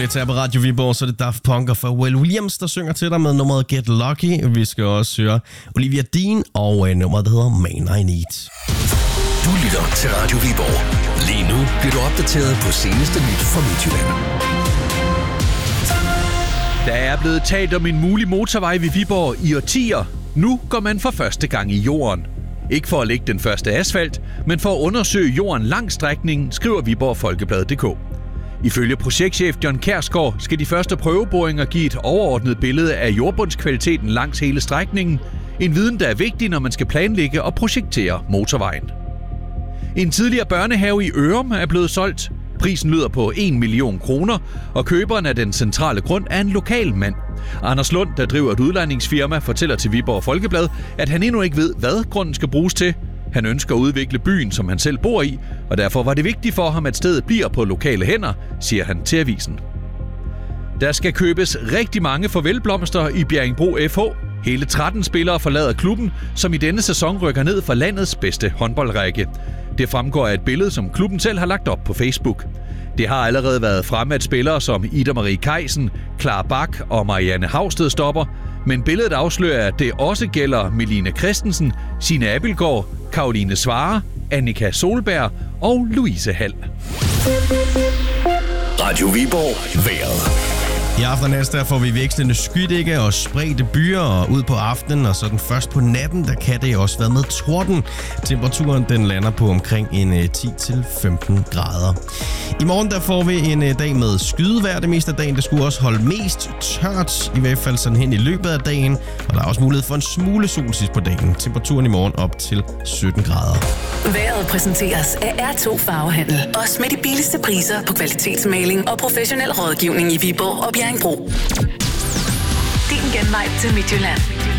det til på Radio Viborg, så er det Daft Punk og Pharrell Williams, der synger til dig med nummeret Get Lucky. Vi skal også høre Olivia Dean og nummeret, der hedder Man I Need. Du lytter til Radio Viborg. Lige nu bliver du opdateret på seneste nyt fra Midtjylland. Der er blevet talt om en mulig motorvej ved Viborg i årtier. Nu går man for første gang i jorden. Ikke for at lægge den første asfalt, men for at undersøge jorden lang strækning, skriver Viborg Folkeblad.dk. Ifølge projektchef John Kjærsgaard skal de første prøveboringer give et overordnet billede af jordbundskvaliteten langs hele strækningen. En viden, der er vigtig, når man skal planlægge og projektere motorvejen. En tidligere børnehave i Ørum er blevet solgt. Prisen lyder på 1 million kroner, og køberen af den centrale grund er en lokal mand. Anders Lund, der driver et udlejningsfirma, fortæller til Viborg Folkeblad, at han endnu ikke ved, hvad grunden skal bruges til. Han ønsker at udvikle byen, som han selv bor i, og derfor var det vigtigt for ham, at stedet bliver på lokale hænder, siger han til avisen. Der skal købes rigtig mange farvelblomster i Bjerringbro FH. Hele 13 spillere forlader klubben, som i denne sæson rykker ned fra landets bedste håndboldrække. Det fremgår af et billede, som klubben selv har lagt op på Facebook. Det har allerede været fremme, at spillere som Ida Marie Kajsen, Clara Bak og Marianne Havsted stopper, men billedet afslører, at det også gælder Melina Christensen, Signe Abildgaard, Karoline Svare, Annika Solberg og Louise Hall. Radio Viborg. Vejret. I aften der får vi vekslende skydække og spredte byer, og ud på aftenen og sådan først på natten, der kan det også være med torden. Temperaturen den lander på omkring en 10-15 grader. I morgen der får vi en dag med skydevejr det meste af dagen. Det skulle også holde mest tørt, i hvert fald sådan hen i løbet af dagen. Og der er også mulighed for en smule sol sidst på dagen. Temperaturen i morgen op til 17 grader. Vejret præsenteres af R2 Farvehandel. Også med de billigste priser på kvalitetsmaling og professionel rådgivning i Viborg og Bjerringbro. Din genvej til Midtjylland.